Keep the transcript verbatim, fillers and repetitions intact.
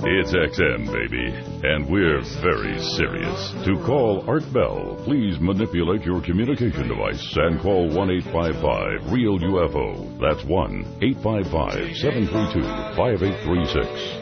It's X M, baby, and we're very serious. To call Art Bell, please manipulate your communication device and call one eight five five REAL U F O. That's one eight five five, seven three two, five eight three six.